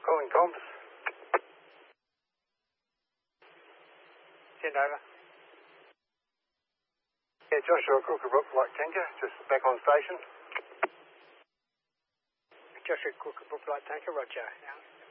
Calling comms. Send over. Yeah, Joshua Cookabrook, Light Tanker, just back on station. Joshua Cookabrook, Light Tanker, roger. Yeah.